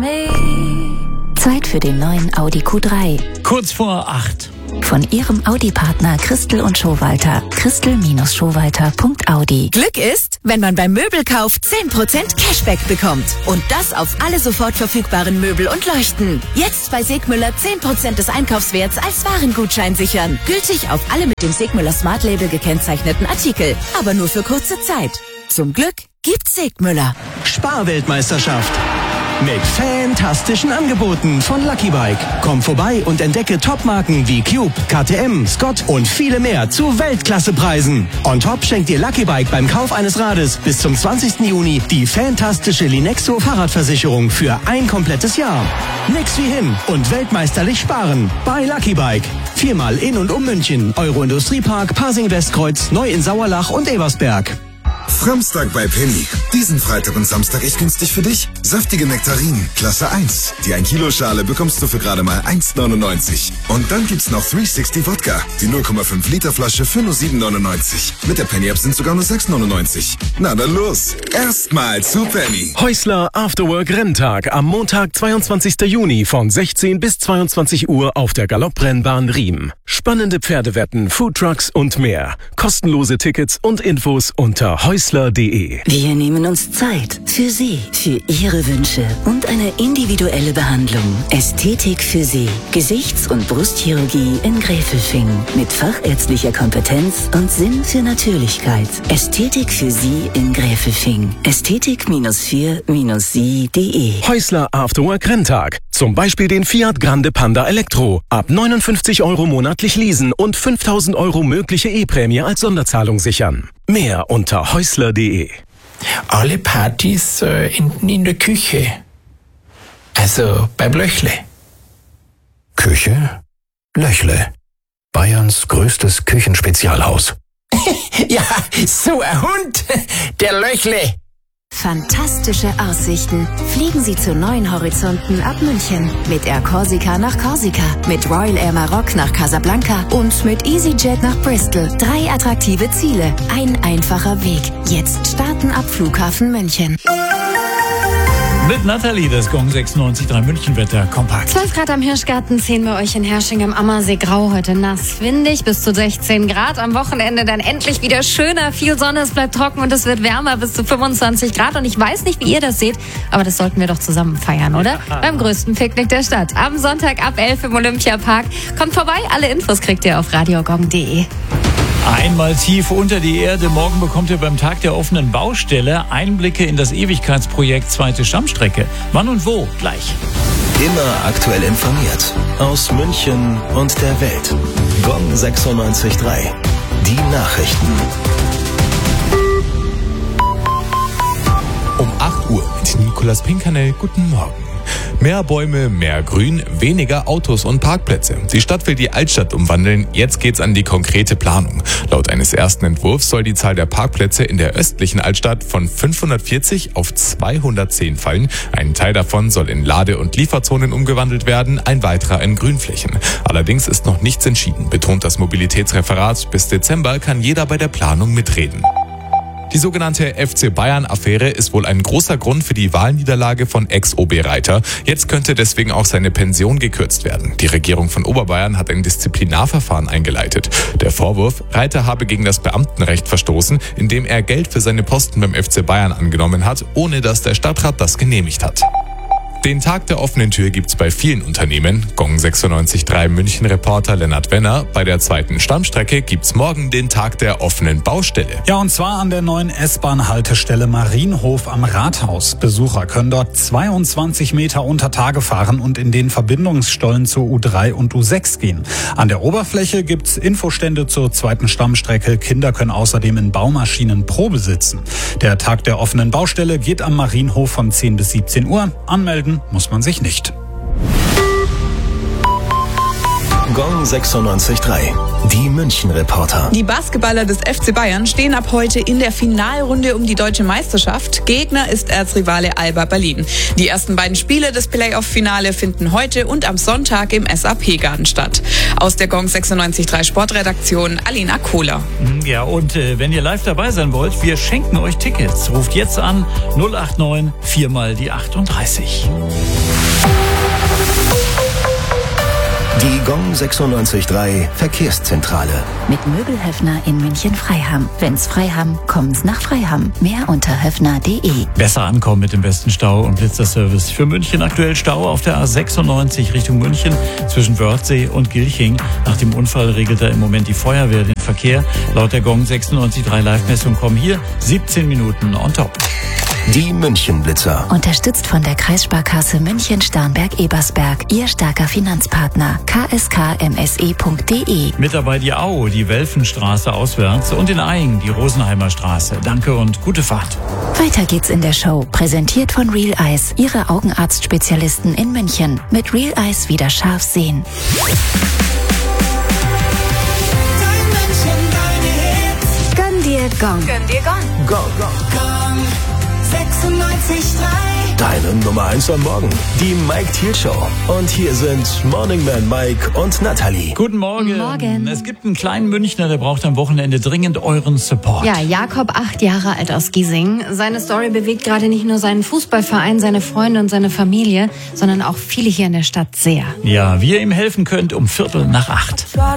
Zeit für den neuen Audi Q3. Kurz vor 8. Von Ihrem Audi-Partner Christel und Schowalter. Christel-Schowalter.audi. Glück ist, wenn man beim Möbelkauf 10% Cashback bekommt. Und das auf alle sofort verfügbaren Möbel und Leuchten. Jetzt bei Segmüller 10% des Einkaufswerts als Warengutschein sichern. Gültig auf alle mit dem Segmüller Smart Label gekennzeichneten Artikel. Aber nur für kurze Zeit. Zum Glück gibt's Segmüller. Sparweltmeisterschaft. Mit fantastischen Angeboten von Lucky Bike. Komm vorbei und entdecke Topmarken wie Cube, KTM, Scott und viele mehr zu Weltklassepreisen. On top schenkt dir Lucky Bike beim Kauf eines Rades bis zum 20. Juni die fantastische Linexo Fahrradversicherung für ein komplettes Jahr. Nix wie hin und weltmeisterlich sparen bei Lucky Bike. 4-mal in und um München, Euro-Industriepark, Pasing Westkreuz, neu in Sauerlach und Ebersberg. Samstag bei Penny. Diesen Freitag und Samstag echt günstig für dich. Saftige Nektarinen, Klasse 1. Die 1 Kilo Schale bekommst du für gerade mal 1,99. Und dann gibt's noch 360 Wodka. Die 0,5 Liter Flasche für nur 7,99. Mit der Penny App sind sogar nur 6,99. Na dann los. Erstmal zu Penny. Häusler Afterwork Renntag am Montag, 22. Juni von 16 bis 22 Uhr auf der Galopprennbahn Riem. Spannende Pferdewetten, Foodtrucks und mehr. Kostenlose Tickets und Infos unter häusler.de. Wir nehmen uns Zeit für Sie, für Ihre Wünsche und eine individuelle Behandlung. Ästhetik für Sie. Gesichts- und Brustchirurgie in Gräfelfing. Mit fachärztlicher Kompetenz und Sinn für Natürlichkeit. Ästhetik für Sie in Gräfelfing. Ästhetik-für-sie.de. Häusler Afterwork Renntag. Zum Beispiel den Fiat Grande Panda Elektro. Ab 59 € monatlich leasen und 5.000 € mögliche E-Prämie als Sonderzahlung sichern. Mehr unter häusler.de. Alle Partys enden in der Küche. Also beim Löchle. Küche? Löchle. Bayerns größtes Küchenspezialhaus. Ja, so ein Hund. Der Löchle. Fantastische Aussichten. Fliegen Sie zu neuen Horizonten ab München. Mit Air Corsica nach Korsika, mit Royal Air Maroc nach Casablanca und mit EasyJet nach Bristol. 3 attraktive Ziele, ein einfacher Weg. Jetzt starten ab Flughafen München. Mit Nathalie, das Gong 96.3 Münchenwetter kompakt. 12 Grad am Hirschgarten, 10 bei euch in Hersching am Ammersee, grau, heute nass, windig, bis zu 16 Grad. Am Wochenende dann endlich wieder schöner, viel Sonne, es bleibt trocken und es wird wärmer, bis zu 25 Grad. Und ich weiß nicht, wie ihr das seht, aber das sollten wir doch zusammen feiern, oder? Ja. Beim größten Picknick der Stadt. Am Sonntag ab 11 im Olympiapark. Kommt vorbei, alle Infos kriegt ihr auf radiogong.de. Einmal tief unter die Erde. Morgen bekommt ihr beim Tag der offenen Baustelle Einblicke in das Ewigkeitsprojekt Zweite Stammstrecke. Wann und wo? Gleich. Immer aktuell informiert. Aus München und der Welt. Gong 96.3. Die Nachrichten. Um 8 Uhr mit Nicolas Pinkanel. Guten Morgen. Mehr Bäume, mehr Grün, weniger Autos und Parkplätze. Die Stadt will die Altstadt umwandeln. Jetzt geht's an die konkrete Planung. Laut eines ersten Entwurfs soll die Zahl der Parkplätze in der östlichen Altstadt von 540 auf 210 fallen. Ein Teil davon soll in Lade- und Lieferzonen umgewandelt werden, ein weiterer in Grünflächen. Allerdings ist noch nichts entschieden, betont das Mobilitätsreferat. Bis Dezember kann jeder bei der Planung mitreden. Die sogenannte FC Bayern-Affäre ist wohl ein großer Grund für die Wahlniederlage von Ex-OB Reiter. Jetzt könnte deswegen auch seine Pension gekürzt werden. Die Regierung von Oberbayern hat ein Disziplinarverfahren eingeleitet. Der Vorwurf, Reiter habe gegen das Beamtenrecht verstoßen, indem er Geld für seine Posten beim FC Bayern angenommen hat, ohne dass der Stadtrat das genehmigt hat. Den Tag der offenen Tür gibt's bei vielen Unternehmen. Gong 96.3 München-Reporter Lennart Wenner. Bei der zweiten Stammstrecke gibt's morgen den Tag der offenen Baustelle. Ja, und zwar an der neuen S-Bahn-Haltestelle Marienhof am Rathaus. Besucher können dort 22 Meter unter Tage fahren und in den Verbindungsstollen zur U3 und U6 gehen. An der Oberfläche gibt's Infostände zur zweiten Stammstrecke. Kinder können außerdem in Baumaschinen Probe sitzen. Der Tag der offenen Baustelle geht am Marienhof von 10 bis 17 Uhr. Anmelden muss man sich nicht. Gong 96.3. Die München-Reporter. Die Basketballer des FC Bayern stehen ab heute in der Finalrunde um die deutsche Meisterschaft. Gegner ist Erzrivale Alba Berlin. Die ersten beiden Spiele des Playoff-Finale finden heute und am Sonntag im SAP-Garten statt. Aus der Gong 96.3 Sportredaktion Alina Kohler. Ja, und wenn ihr live dabei sein wollt, wir schenken euch Tickets. Ruft jetzt an 089 4 mal die 38. Gong 96.3 Verkehrszentrale. Mit Möbelhöfner in München-Freiham. Wenn's Freiham, kommen's nach Freiham. Mehr unter höfner.de. Besser ankommen mit dem besten Stau- und Blitzerservice. Für München aktuell Stau auf der A96 Richtung München zwischen Wörthsee und Gilching. Nach dem Unfall regelt da im Moment die Feuerwehr den Verkehr. Laut der Gong 96.3 Live-Messung kommen hier 17 Minuten on top. Die München-Blitzer. Unterstützt von der Kreissparkasse München-Starnberg-Ebersberg. Ihr starker Finanzpartner. kskmse.de. Mit dabei die Au, die Welfenstraße auswärts und in Aing die Rosenheimer Straße. Danke und gute Fahrt. Weiter geht's in der Show. Präsentiert von Real Eyes. Ihre Augenarztspezialisten in München. Mit Real Eyes wieder scharf sehen. Gönn dir Gong. Gönn dir Gong. Gong. 96.3. Deine Nummer 1 am Morgen. Die Mike Thiel Show. Und hier sind Morning Man Mike und Natalie. Guten Morgen. Morgen. Es gibt einen kleinen Münchner, der braucht am Wochenende dringend euren Support. Ja, Jakob, 8 Jahre alt aus Giesing. Seine Story bewegt gerade nicht nur seinen Fußballverein, seine Freunde und seine Familie, sondern auch viele hier in der Stadt sehr. Ja, wie ihr ihm helfen könnt um 7:45.